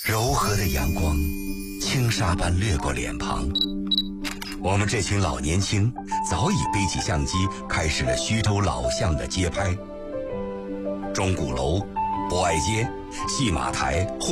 柔和的阳光，轻纱般掠过脸庞。我们这群老年轻早已背起相机，开始了徐州老巷的街拍。钟鼓楼、博爱街、戏码台。